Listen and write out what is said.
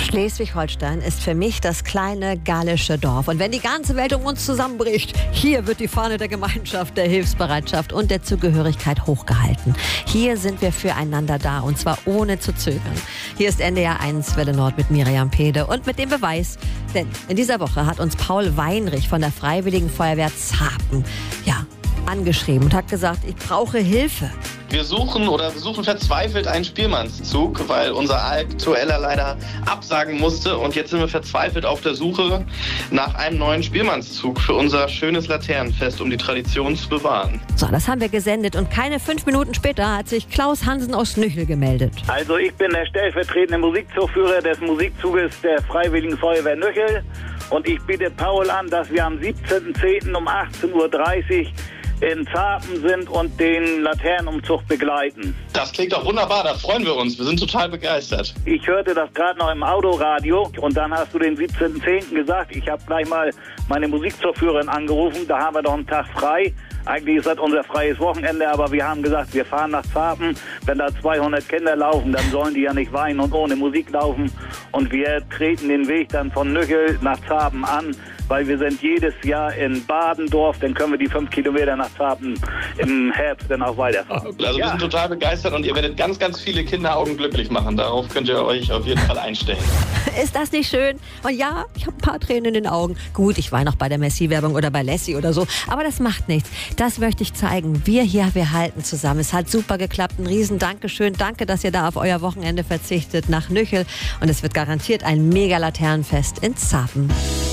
Schleswig-Holstein ist für mich das kleine gallische Dorf. Und wenn die ganze Welt um uns zusammenbricht, hier wird die Fahne der Gemeinschaft, der Hilfsbereitschaft und der Zugehörigkeit hochgehalten. Hier sind wir füreinander da, und zwar ohne zu zögern. Hier ist NDR 1 Welle Nord mit Miriam Pede und mit dem Beweis. Denn in dieser Woche hat uns Paul Weinrich von der Freiwilligen Feuerwehr Zapen angeschrieben und hat gesagt, ich brauche Hilfe. Wir suchen verzweifelt einen Spielmannszug, weil unser aktueller leider absagen musste. Und jetzt sind wir verzweifelt auf der Suche nach einem neuen Spielmannszug für unser schönes Laternenfest, um die Tradition zu bewahren. So, das haben wir gesendet und keine 5 Minuten später hat sich Klaus Hansen aus Nüchel gemeldet. Also ich bin der stellvertretende Musikzugführer des Musikzuges der Freiwilligen Feuerwehr Nüchel. Und ich biete Paul an, dass wir am 17.10. um 18.30 Uhr in Zapen sind und den Laternenumzug begleiten. Das klingt doch wunderbar, da freuen wir uns. Wir sind total begeistert. Ich hörte das gerade noch im Autoradio und dann hast du den 17.10. gesagt. Ich habe gleich mal meine Musikzugführerin angerufen, da haben wir doch einen Tag frei. Eigentlich ist das unser freies Wochenende, aber wir haben gesagt, wir fahren nach Zapen. Wenn da 200 Kinder laufen, dann sollen die ja nicht weinen und ohne Musik laufen. Und wir treten den Weg dann von Nüchel nach Zapen an, weil wir sind jedes Jahr in Badendorf, dann können wir die 5 Kilometer nach Zapen im Herbst dann auch weiterfahren. Also wir sind total begeistert und ihr werdet ganz, ganz viele Kinderaugen glücklich machen. Darauf könnt ihr euch auf jeden Fall einstellen. Ist das nicht schön? Und ja, ich habe ein paar Tränen in den Augen. Gut, ich war noch bei der Messi-Werbung oder bei Lassie oder so, aber das macht nichts. Das möchte ich zeigen. Wir halten zusammen. Es hat super geklappt. Ein riesen Dankeschön. Danke, dass ihr da auf euer Wochenende verzichtet nach Nüchel. Und es wird garantiert ein Mega-Laternenfest in Zapen.